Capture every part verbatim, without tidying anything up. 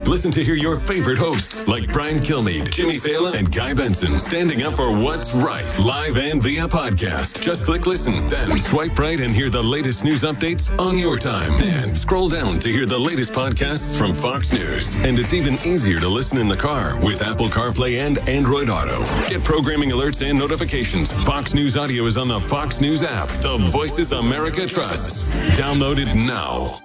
Listen to hear your favorite hosts like Brian Kilmeade, Jimmy Fallon, and Guy Benson standing up for what's right, live and via podcast. Just click listen, then swipe right and hear the latest news updates on your time. And scroll down to hear the latest podcasts from Fox News. And it's even easier to listen in the car with Apple CarPlay and Android Auto. Get programming alerts and notifications. Fox News Audio is on the Fox News app. The voices America trusts. Download it now.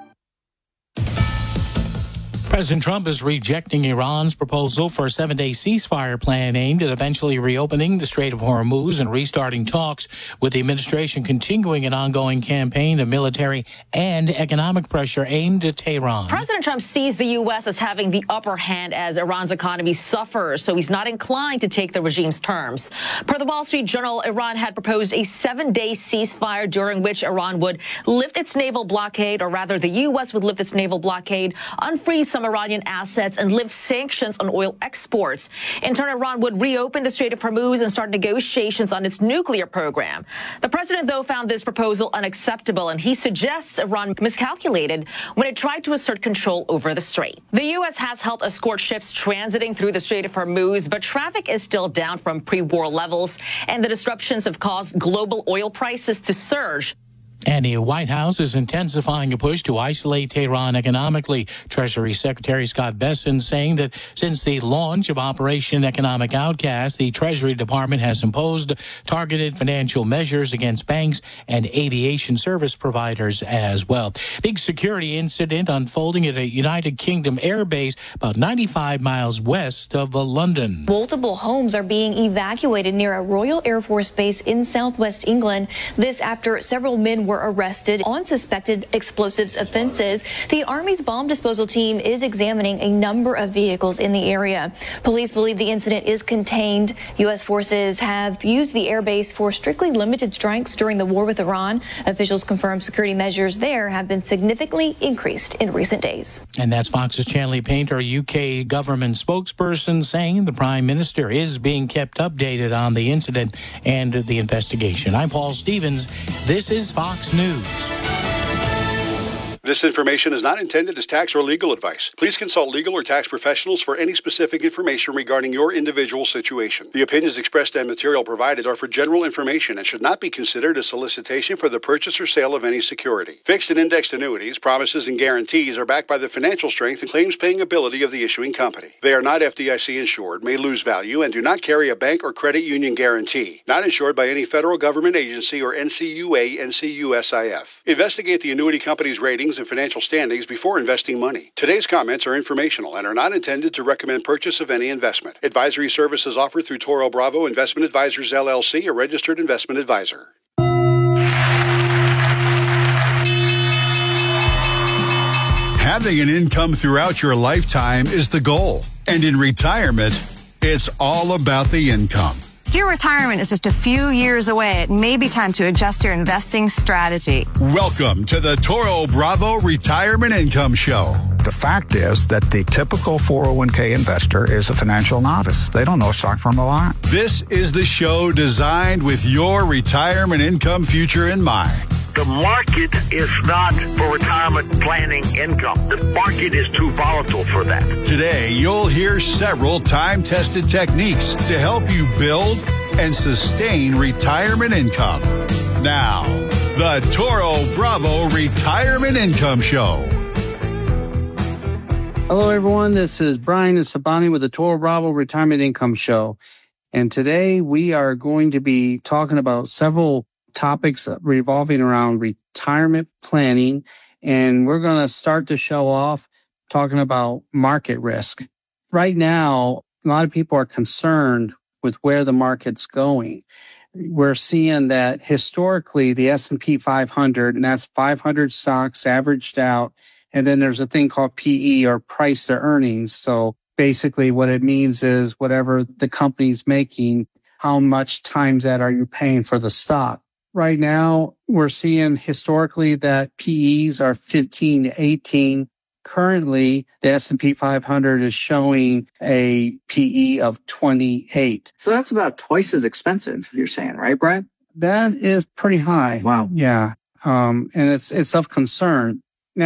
President Trump is rejecting Iran's proposal for a seven-day ceasefire plan aimed at eventually reopening the Strait of Hormuz and restarting talks, with the administration continuing an ongoing campaign of military and economic pressure aimed at Tehran. President Trump sees the U S as having the upper hand as Iran's economy suffers, so he's not inclined to take the regime's terms. Per the Wall Street Journal, Iran had proposed a seven-day ceasefire during which Iran would lift its naval blockade, or rather the U S would lift its naval blockade, unfreeze some Iranian assets, and lift sanctions on oil exports. In turn, Iran would reopen the Strait of Hormuz and start negotiations on its nuclear program. The president, though, found this proposal unacceptable, and he suggests Iran miscalculated when it tried to assert control over the strait. The U S has helped escort ships transiting through the Strait of Hormuz, but traffic is still down from pre-war levels, and the disruptions have caused global oil prices to surge. And the White House is intensifying a push to isolate Tehran economically. Treasury Secretary Scott Bessent saying that since the launch of Operation Economic Outcast, the Treasury Department has imposed targeted financial measures against banks and aviation service providers as well. Big security incident unfolding at a United Kingdom airbase about ninety-five miles west of London. Multiple homes are being evacuated near a Royal Air Force base in southwest England. This after several men were arrested on suspected explosives offenses. The Army's bomb disposal team is examining a number of vehicles in the area. Police believe the incident is contained. U S forces have used the airbase for strictly limited strikes during the war with Iran. Officials confirm security measures there have been significantly increased in recent days. And that's Fox's Chanley Painter, U K government spokesperson, saying the Prime Minister is being kept updated on the incident and the investigation. I'm Paul Stevens. This is Fox News. This information is not intended as tax or legal advice. Please consult legal or tax professionals for any specific information regarding your individual situation. The opinions expressed and material provided are for general information and should not be considered a solicitation for the purchase or sale of any security. Fixed and indexed annuities, promises, and guarantees are backed by the financial strength and claims-paying ability of the issuing company. They are not F D I C insured, may lose value, and do not carry a bank or credit union guarantee. Not insured by any federal government agency or N C U A, N C U S I F. Investigate the annuity company's ratings and financial standings before investing money. Today's comments are informational and are not intended to recommend purchase of any investment. Advisory services offered through Toro Bravo Investment Advisors, L L C, a registered investment advisor. Having an income throughout your lifetime is the goal. And in retirement, it's all about the income. If your retirement is just a few years away, it may be time to adjust your investing strategy. Welcome to the Toro Bravo Retirement Income Show. The fact is that the typical four oh one k investor is a financial novice. They don't know stock from a lot. This is the show designed with your retirement income future in mind. The market is not for retirement planning income. The market is too volatile for that. Today, you'll hear several time-tested techniques to help you build and sustain retirement income. Now, the Toro Bravo Retirement Income Show. Hello, everyone. This is Brian Sabani with the Toro Bravo Retirement Income Show. And today we are going to be talking about several topics revolving around retirement planning. And we're going to start the show off talking about market risk. Right now, a lot of people are concerned with where the market's going. We're seeing that historically the S and P five hundred, and that's five hundred stocks averaged out. And then there's a thing called P E, or price to earnings. So basically what it means is whatever the company's making, how much times that are you paying for the stock? Right now, we're seeing historically that P Es are fifteen to eighteen. Currently, the S and P five hundred is showing a P E of twenty-eight. So that's about twice as expensive, you're saying, right, Brad? That is pretty high. Wow. Yeah. Um, and it's, it's of concern. Now,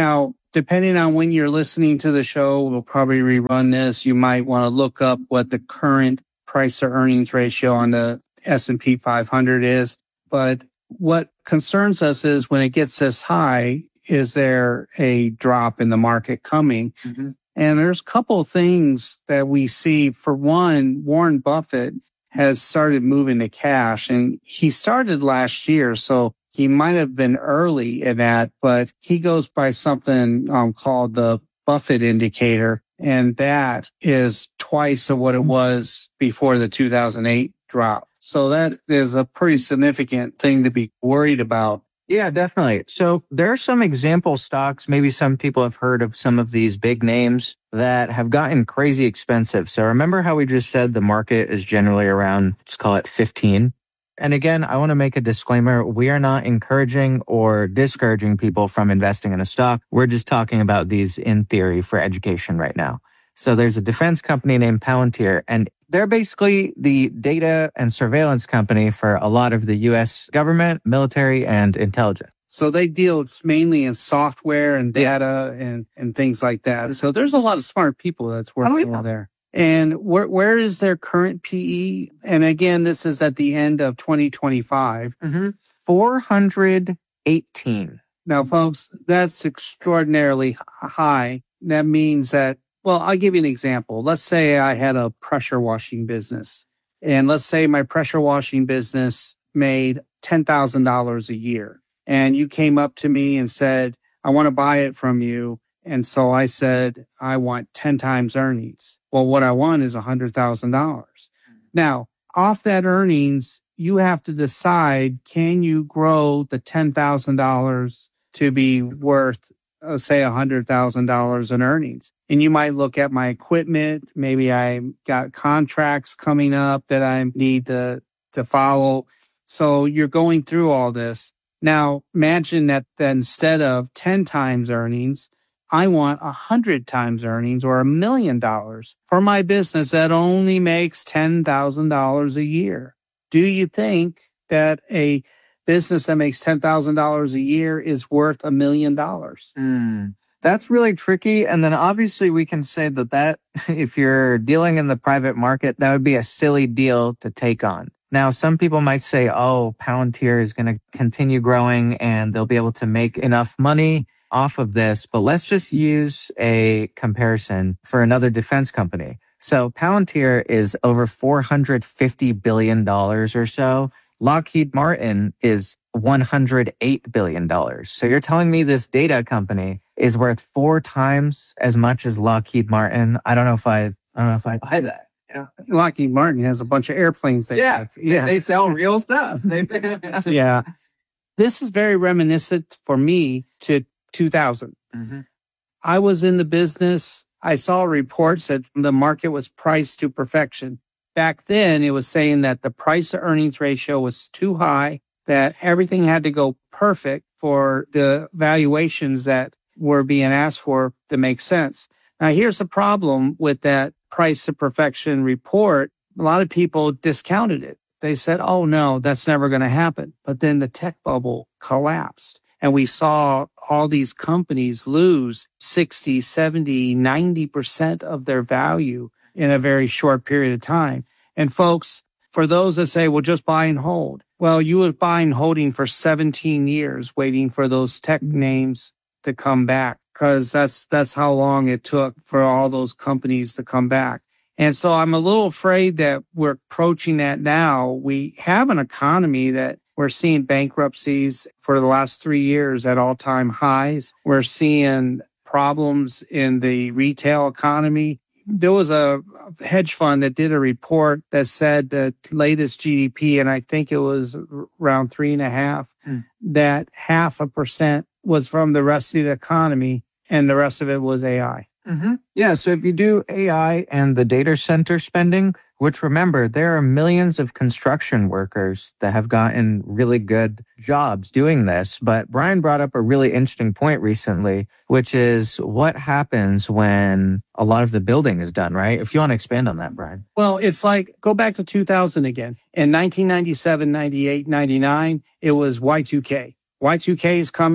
depending on when you're listening to the show, we'll probably rerun this. You might want to look up what the current price to earnings ratio on the S and P five hundred is. But what concerns us is when it gets this high, is there a drop in the market coming? Mm-hmm. And there's a couple of things that we see. For one, Warren Buffett has started moving to cash, and he started last year, so he might have been early in that, but he goes by something um, called the Buffett indicator, and that is twice of what it was before the two thousand eight drop. So that is a pretty significant thing to be worried about. Yeah, definitely. So there are some example stocks. Maybe some people have heard of some of these big names that have gotten crazy expensive. So remember how we just said the market is generally around, let's call it fifteen. And again, I want to make a disclaimer. We are not encouraging or discouraging people from investing in a stock. We're just talking about these in theory for education right now. So there's a defense company named Palantir, and they're basically the data and surveillance company for a lot of the U S government, military, and intelligence. So they deal mainly in software and data and, and things like that. So there's a lot of smart people that's working oh, yeah. there. And where where is their current P E? And again, this is at the end of twenty twenty-five. Mm-hmm. four hundred eighteen. Now, folks, that's extraordinarily high. That means that, well, I'll give you an example. Let's say I had a pressure washing business. And let's say my pressure washing business made ten thousand dollars a year. And you came up to me and said, I want to buy it from you. And so I said, I want ten times earnings. Well, what I want is one hundred thousand dollars. Now, off that earnings, you have to decide, can you grow the ten thousand dollars to be worth, uh, say, one hundred thousand dollars in earnings? And you might look at my equipment. Maybe I got contracts coming up that I need to, to follow. So you're going through all this. Now, imagine that, that instead of ten times earnings, I want a hundred times earnings or a million dollars for my business that only makes ten thousand dollars a year. Do you think that a business that makes ten thousand dollars a year is worth a million dollars? Mm, that's really tricky. And then obviously we can say that that if you're dealing in the private market, that would be a silly deal to take on. Now, some people might say, oh, Palantir is going to continue growing and they'll be able to make enough money off of this, but let's just use a comparison for another defense company. So Palantir is over four hundred fifty billion dollars or so. Lockheed Martin is one hundred eight billion dollars. So you're telling me this data company is worth four times as much as Lockheed Martin? I don't know if I, I don't know if I buy that. Yeah. Lockheed Martin has a bunch of airplanes. They yeah, have. yeah, they sell real stuff. yeah. This is very reminiscent for me to two thousand. Mm-hmm. I was in the business. I saw reports that the market was priced to perfection. Back then, it was saying that the price to earnings ratio was too high, that everything had to go perfect for the valuations that were being asked for to make sense. Now, here's the problem with that price to perfection report. A lot of people discounted it. They said, oh, no, that's never going to happen. But then the tech bubble collapsed. And we saw all these companies lose sixty, seventy, ninety percent of their value in a very short period of time. And folks, for those that say, well, just buy and hold. Well, you were buying and holding for seventeen years, waiting for those tech names to come back, because that's, that's how long it took for all those companies to come back. And so I'm a little afraid that we're approaching that now. We have an economy that we're seeing bankruptcies for the last three years at all-time highs. We're seeing problems in the retail economy. There was a hedge fund that did a report that said the latest G D P, and I think it was around three and a half, mm. that half a percent was from the rest of the economy and the rest of it was A I. Mm-hmm. Yeah, so if you do A I and the data center spending, which remember, there are millions of construction workers that have gotten really good jobs doing this. But Brian brought up a really interesting point recently, which is what happens when a lot of the building is done, right? If you want to expand on that, Brian. Well, it's like, go back to two thousand again. In nineteen ninety-seven, ninety-eight, ninety-nine, it was Y two K. Y two K is coming.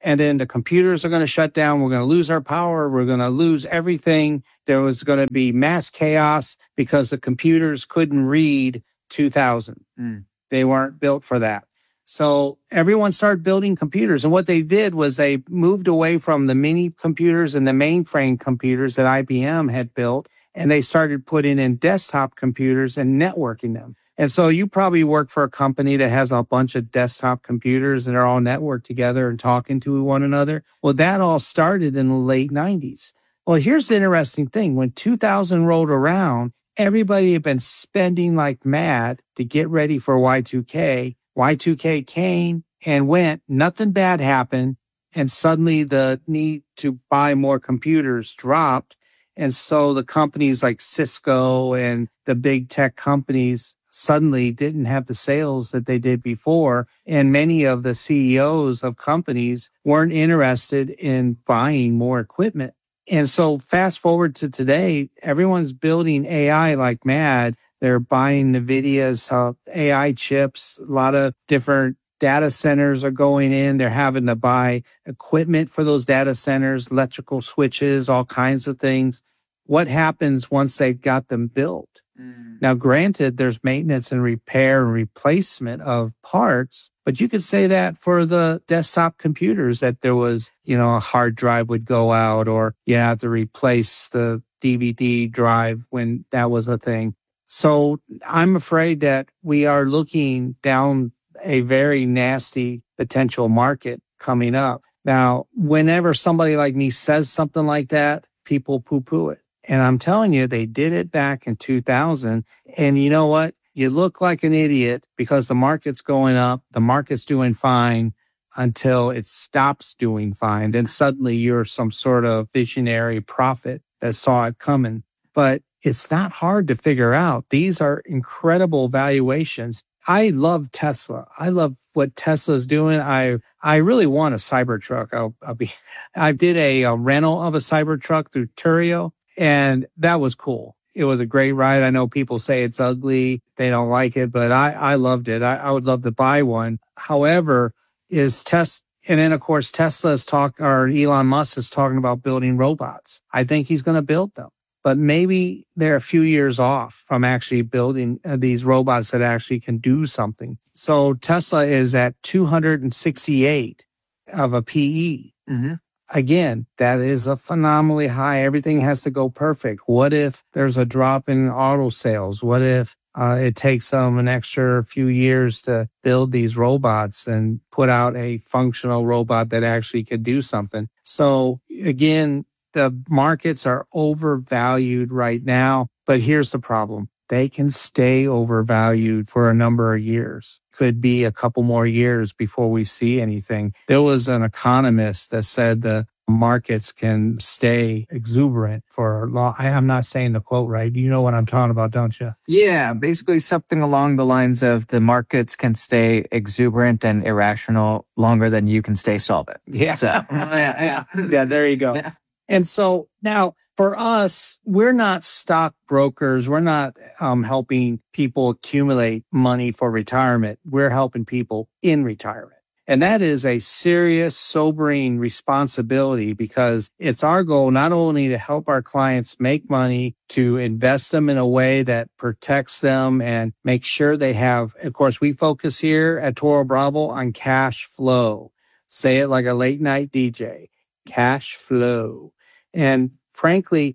And then the computers are going to shut down. We're going to lose our power. We're going to lose everything. There was going to be mass chaos because the computers couldn't read two thousand. Mm. They weren't built for that. So everyone started building computers. And what they did was they moved away from the mini computers and the mainframe computers that I B M had built, and they started putting in desktop computers and networking them. And so you probably work for a company that has a bunch of desktop computers and they're all networked together and talking to one another. Well, that all started in the late nineties. Well, here's the interesting thing. When two thousand rolled around, everybody had been spending like mad to get ready for Y two K. Y two K came and went. Nothing bad happened. And suddenly the need to buy more computers dropped. And so the companies like Cisco and the big tech companies suddenly didn't have the sales that they did before. And many of the C E Os of companies weren't interested in buying more equipment. And so fast forward to today, everyone's building A I like mad. They're buying NVIDIA's uh, A I chips. A lot of different data centers are going in. They're having to buy equipment for those data centers, electrical switches, all kinds of things. What happens once they've got them built? Now, granted, there's maintenance and repair and replacement of parts, but you could say that for the desktop computers that there was, you know, a hard drive would go out or you have to replace the D V D drive when that was a thing. So I'm afraid that we are looking down a very nasty potential market coming up. Now, whenever somebody like me says something like that, people poo-poo it. And I'm telling you, they did it back in two thousand. And you know what? You look like an idiot because the market's going up. The market's doing fine until it stops doing fine. Then suddenly you're some sort of visionary prophet that saw it coming. But it's not hard to figure out. These are incredible valuations. I love Tesla. I love what Tesla's doing. I I really want a Cybertruck. I'll, I'll be. I did a, a rental of a Cybertruck through Turo. And that was cool. It was a great ride. I know people say it's ugly. They don't like it, but I, I loved it. I, I would love to buy one. However, is Tesla, and then of course Tesla's talk, or Elon Musk is talking about building robots. I think he's going to build them, but maybe they're a few years off from actually building uh, these robots that actually can do something. So Tesla is at two hundred sixty-eight of a P E. Mm-hmm. Again, that is a phenomenally high. Everything has to go perfect. What if there's a drop in auto sales? What if uh, it takes them an extra few years to build these robots and put out a functional robot that actually could do something? So again, the markets are overvalued right now, but here's the problem. They can stay overvalued for a number of years. Could be a couple more years before we see anything. There was an economist that said the markets can stay exuberant for a long. I, I'm not saying the quote right. You know what I'm talking about, don't you? Yeah, basically something along the lines of the markets can stay exuberant and irrational longer than you can stay solvent. Yeah. So, yeah, yeah. yeah, there you go. Yeah. And so now, for us, we're not stockbrokers. We're not um, helping people accumulate money for retirement. We're helping people in retirement. And that is a serious, sobering responsibility because it's our goal not only to help our clients make money, to invest them in a way that protects them and make sure they have, of course, we focus here at Toro Bravo on cash flow. Say it like a late night D J, cash flow. And frankly,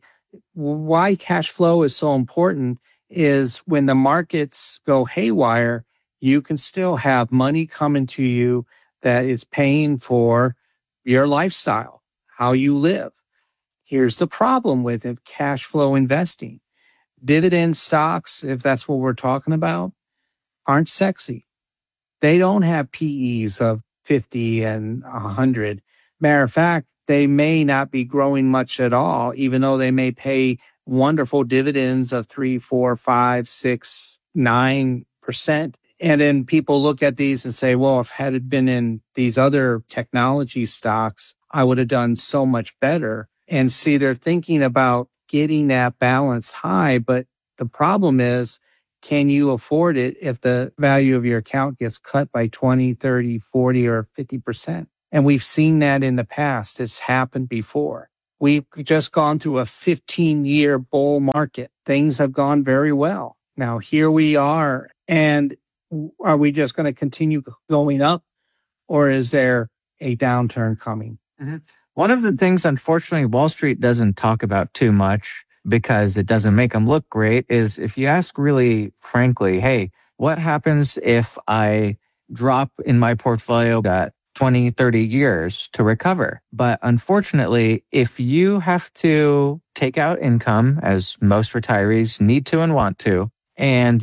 why cash flow is so important is when the markets go haywire, you can still have money coming to you that is paying for your lifestyle, how you live. Here's the problem with it, cash flow investing. Dividend stocks, if that's what we're talking about, aren't sexy. They don't have P Es of fifty and one hundred. Matter of fact, they may not be growing much at all, even though they may pay wonderful dividends of three, four, five, six, nine percent. And then people look at these and say, well, if had it been in these other technology stocks, I would have done so much better. And see, they're thinking about getting that balance high. But the problem is, can you afford it if the value of your account gets cut by twenty, thirty, forty, or fifty percent? And we've seen that in the past. It's happened before. We've just gone through a fifteen-year bull market. Things have gone very well. Now, here we are. And are we just going to continue going up? Or is there a downturn coming? Mm-hmm. One of the things, unfortunately, Wall Street doesn't talk about too much because it doesn't make them look great is if you ask really frankly, hey, what happens if I drop in my portfolio that twenty, thirty years to recover? But unfortunately, if you have to take out income, as most retirees need to and want to, and